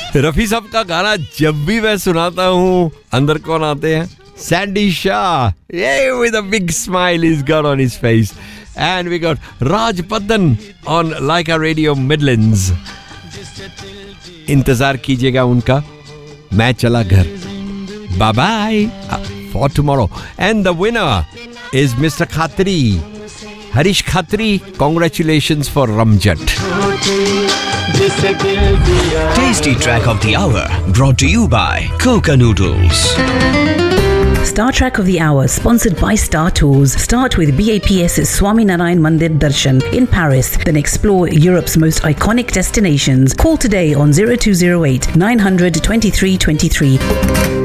रफी साहब का गाना जब भी मैं सुनाता हूँ, अंदर कौन आते हैं? Sandy Shah, yeah, with a big smile he's got on his face. And we got Raj Paddan on Laika Radio Midlands. इंतजार कीजिएगा उनका. मैं चला घर. Bye bye for tomorrow. And the winner is Mr. Khatri. Harish Khatri, congratulations for Ramjat. Tasty track of the hour brought to you by Coca Noodles. Star Track of the Hour, sponsored by Star Tours. Start with BAPS's Swaminarayan Mandir Darshan in Paris, then explore Europe's most iconic destinations. Call today on 0208 900 2323.